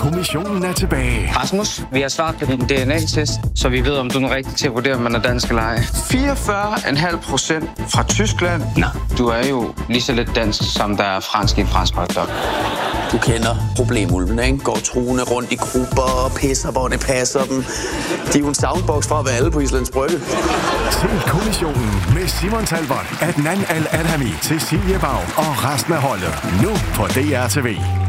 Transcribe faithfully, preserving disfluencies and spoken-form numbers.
kommissionen er tilbage. Rasmus, vi har svaret på din D N A-test, så vi ved, om du er den rigtige til at vurdere, om man er dansk eller ej. fireogfyrre komma fem procent fra Tyskland. Nej, du er jo lige så lidt dansk, som der er fransk i en fransk hotdog. Du kender problemulven, ikke? Går truende rundt i grupper og pisser, hvor det passer dem. De er jo en soundbox fra at være alle på Islands Brygge. Se kommissionen med Simon Talbot, Adnan Al-Adhami, Cecilie Bag og resten af holdet. Nu på D R T V.